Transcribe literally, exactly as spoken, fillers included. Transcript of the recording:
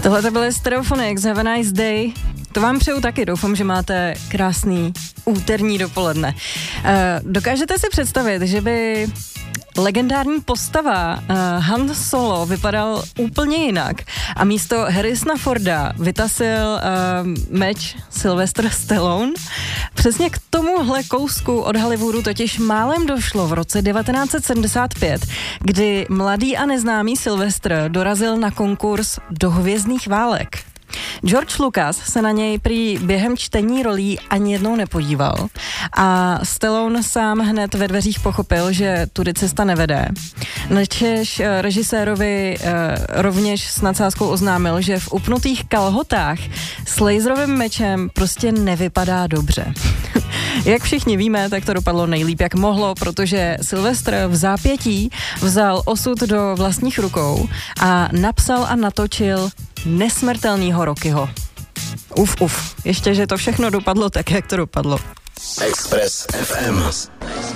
Tohle to byly Stereophonics, Have a Nice Day. To vám přeju taky, doufám, že máte krásný úterní dopoledne. Uh, dokážete si představit, že by legendární postava uh, Han Solo vypadal úplně jinak a místo Harrisona Forda vytasil uh, meč Sylvester Stallone? Přesně k tomuhle kousku od Hollywoodu totiž málem došlo v roce devatenáct set sedmdesát pět, kdy mladý a neznámý Sylvester dorazil na konkurs do Hvězdných válek. George Lucas se na něj prý během čtení rolí ani jednou nepodíval a Stallone sám hned ve dveřích pochopil, že tudy cesta nevede. Načež režisérovi eh, rovněž s nadsázkou oznámil, že v upnutých kalhotách s laserovým mečem prostě nevypadá dobře. Jak všichni víme, tak to dopadlo nejlíp, jak mohlo, protože Sylvester v zápětí vzal osud do vlastních rukou a napsal a natočil Nesmrtelnýho Rockyho. Uf, uf. Ještě, že to všechno dopadlo tak, jak to dopadlo. Express ef em.